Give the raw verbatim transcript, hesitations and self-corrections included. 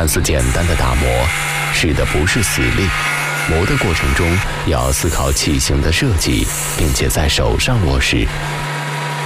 看似简单的打磨，使的不是死力，磨的过程中要思考器型的设计，并且在手上落实，